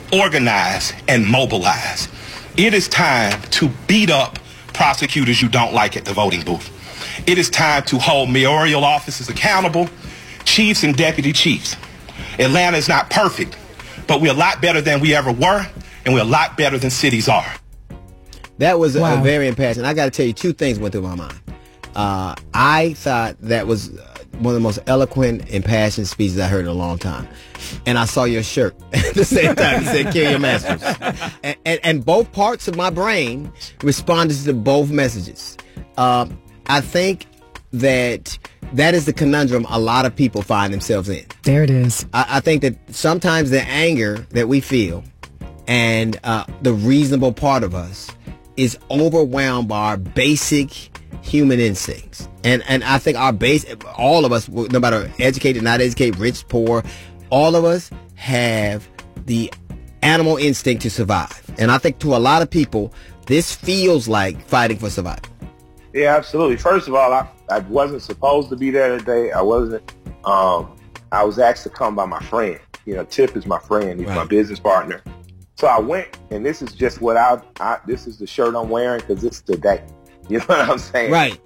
organize and mobilize. It is time to beat up prosecutors you don't like at the voting booth. It is time to hold mayoral offices accountable, chiefs and deputy chiefs. Atlanta is not perfect, but we're a lot better than we ever were, and we're a lot better than cities are. That was a very impassioned. I got to tell you, two things went through my mind. I thought that was one of the most eloquent, impassioned speeches I heard in a long time. And I saw your shirt at the same time. It said, "Kill your masters." And both parts of my brain responded to both messages. I think that is the conundrum a lot of people find themselves in. There it is. I think that sometimes the anger that we feel and the reasonable part of us is overwhelmed by our basic human instincts. And I think all of us, no matter educated, not educated, rich, poor, all of us have the animal instinct to survive. And I think to a lot of people, this feels like fighting for survival. Yeah, absolutely. First of all, I wasn't supposed to be there today. I wasn't. I was asked to come by my friend. You know, Tip is my friend. He's my business partner. So I went, and this is just what this is the shirt I'm wearing because it's today. You know what I'm saying? Right.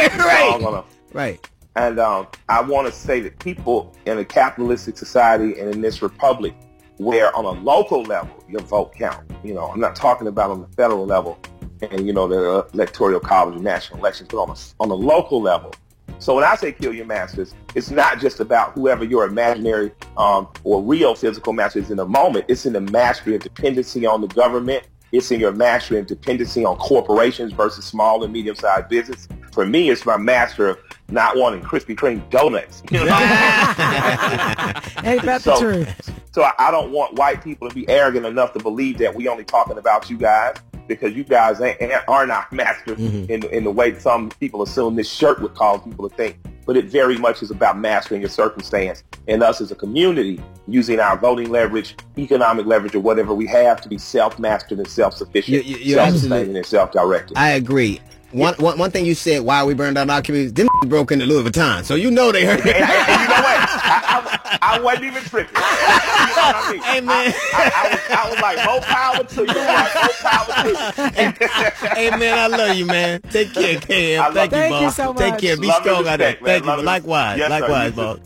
Right. And I want to say that people in a capitalistic society and in this republic where on a local level your vote count. You know, I'm not talking about on the federal level and, you know, the electoral college and national elections, but on a local level. So when I say kill your masters, it's not just about whoever your imaginary or real physical master is in the moment. It's in the mastery of dependency on the government. It's in your mastery and dependency on corporations versus small and medium-sized business. For me, it's my master of not wanting Krispy Kreme donuts. You know? Ain't that the truth? So I don't want white people to be arrogant enough to believe that we only talking about you guys because you guys are not masters in the way some people assume this shirt would cause people to think. But it very much is about mastering your circumstance and us as a community using our voting leverage, economic leverage, or whatever we have to be self-mastered and self-sufficient, self-sustaining and self-directed. I agree. One thing you said, why we burned down our communities, them broke into Louis Vuitton. So you know they heard it. And you know what? I wasn't even tripping. You know what I mean? Hey, man. I was like, more power to you. Like, more power to you. Hey, man, I love you, man. Take care, KM. Thank you, boss. You so much. Take care. Be strong out there. Thank you. Likewise. Yes, Likewise, boss.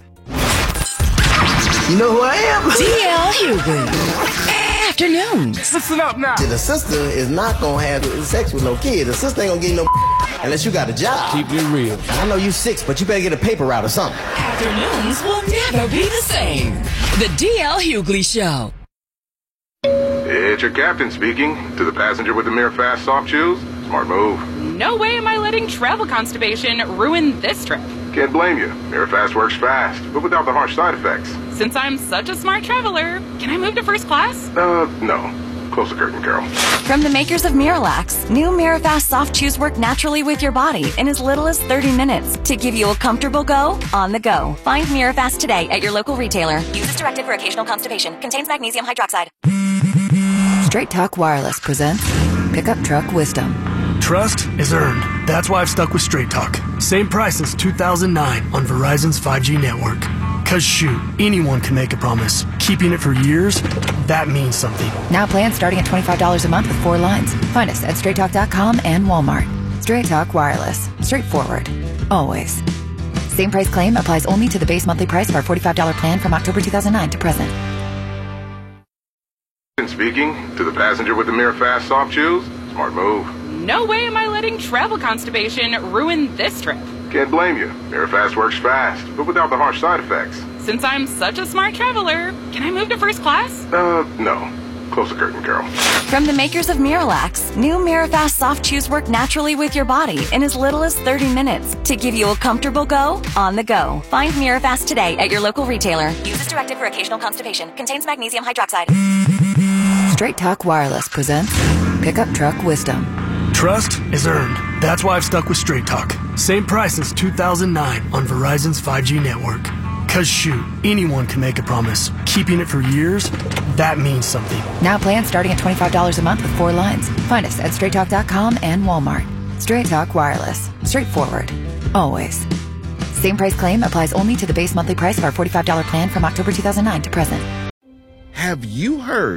You know who I am? DL Hughley. Afternoons. Listen up now. The sister is not going to have sex with no kid. The sister ain't going to get no unless you got a job. Keep it real. I know you 6, but you better get a paper route or something. Afternoons will never be the same. The DL Hughley Show. It's your captain speaking. To the passenger with the Mirror Fast soft shoes, smart move. No way am I letting travel constipation ruin this trip. Can't blame you. Mirror Fast works fast, but without the harsh side effects. Since I'm such a smart traveler, can I move to first class? No. Close the curtain, Carol. From the makers of Miralax, new Mirafast soft chews work naturally with your body in as little as 30 minutes to give you a comfortable go on the go. Find Mirafast today at your local retailer. Use as directed for occasional constipation. Contains magnesium hydroxide. Straight Talk Wireless presents Pickup Truck Wisdom. Trust is earned. That's why I've stuck with Straight Talk. Same price since 2009 on Verizon's 5G network. Cause shoot, anyone can make a promise. Keeping it for years, that means something. Now plans starting at $25 a month with 4 lines. Find us at straighttalk.com and Walmart. Straight Talk Wireless. Straightforward. Always. Same price claim applies only to the base monthly price of our $45 plan from October 2009 to present. Speaking. To the passenger with the Mirror Fast soft shoes, smart move. No way am I letting travel constipation ruin this trip. Can't blame you. Mirror Fast works fast, but without the harsh side effects. Since I'm such a smart traveler, can I move to first class? No. Close the curtain, Carol. From the makers of Miralax, new Mirafast soft chews work naturally with your body in as little as 30 minutes to give you a comfortable go on the go. Find Mirafast today at your local retailer. Use as directed for occasional constipation. Contains magnesium hydroxide. Straight Talk Wireless presents Pickup Truck Wisdom. Trust is earned. That's why I've stuck with Straight Talk. Same price since 2009 on Verizon's 5G network. Cause shoot, anyone can make a promise. Keeping it for years, that means something. Now plans starting at $25 a month with 4 lines. Find us at straighttalk.com and Walmart. Straight Talk Wireless. Straightforward. Always. Same price claim applies only to the base monthly price of our $45 plan from October 2009 to present. Have you heard